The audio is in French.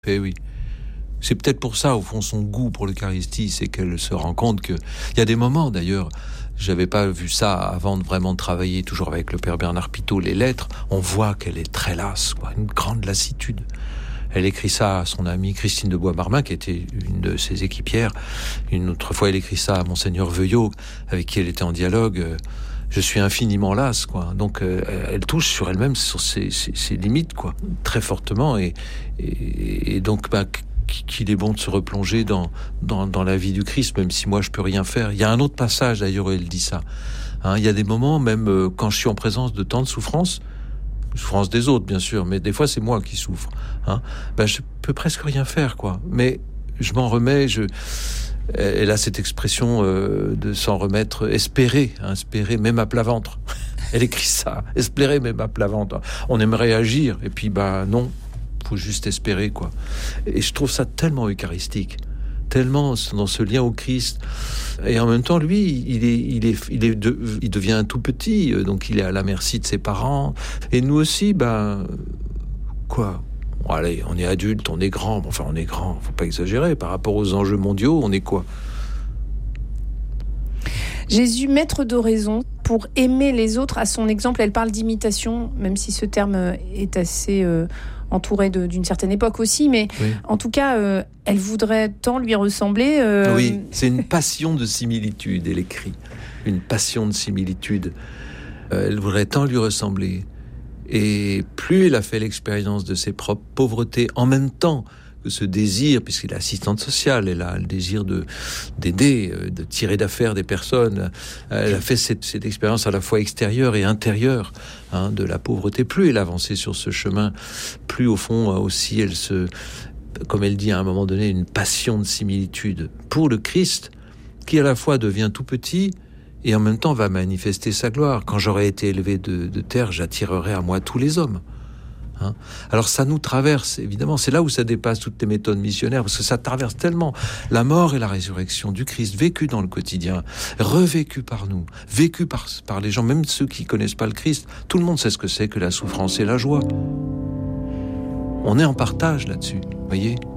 Eh oui. C'est peut-être pour ça, au fond, son goût pour l'Eucharistie, c'est qu'elle se rend compte que... Il y a des moments, d'ailleurs, j'avais pas vu ça avant de vraiment travailler, toujours avec le père Bernard Pitot, les lettres, on voit qu'elle est très lasse, quoi, une grande lassitude. Elle écrit ça à son amie Christine de Bois-Marmin, qui était une de ses équipières. Une autre fois, elle écrit ça à Monseigneur Veuillot, avec qui elle était en dialogue. Je suis infiniment lasse, quoi. Donc, elle touche sur elle-même, sur ses limites, quoi, très fortement. Et donc, qu'il est bon de se replonger dans la vie du Christ, même si moi je peux rien faire. Il y a un autre passage d'ailleurs où elle dit ça. Il y a des moments, même quand je suis en présence de tant de souffrance des autres bien sûr, mais des fois c'est moi qui souffre. Je peux presque rien faire, quoi. Mais je m'en remets. Elle a cette expression de s'en remettre, espérer même à plat ventre. Elle écrit ça, espérer même à plat ventre. On aimerait agir et puis non. Faut juste espérer, quoi. Et je trouve ça tellement eucharistique, tellement dans ce lien au Christ. Et en même temps, lui, il devient tout petit, donc il est à la merci de ses parents. Et nous aussi, quoi. Bon, allez, on est adulte, on est grand. Enfin, on est grand, faut pas exagérer. Par rapport aux enjeux mondiaux, on est quoi? Jésus, maître d'oraison, pour aimer les autres à son exemple. Elle parle d'imitation, même si ce terme est assez entouré d'une certaine époque aussi, mais oui. En tout cas, elle voudrait tant lui ressembler. Oui, c'est une passion de similitude, elle écrit. Une passion de similitude. Elle voudrait tant lui ressembler. Et plus elle a fait l'expérience de ses propres pauvretés, en même temps que ce désir, puisqu'elle est assistante sociale, elle a le désir d'aider, de tirer d'affaire des personnes. Elle a fait cette expérience à la fois extérieure et intérieure de la pauvreté. Plus elle avançait sur ce chemin, plus au fond aussi elle comme elle dit à un moment donné, une passion de similitude pour le Christ, qui à la fois devient tout petit et en même temps va manifester sa gloire. Quand j'aurai été élevé de terre, j'attirerai à moi tous les hommes. Alors ça nous traverse, évidemment, c'est là où ça dépasse toutes les méthodes missionnaires, parce que ça traverse tellement la mort et la résurrection du Christ, vécu dans le quotidien, revécu par nous, vécu par les gens, même ceux qui connaissent pas le Christ. Tout le monde sait ce que c'est que la souffrance et la joie. On est en partage là-dessus, voyez.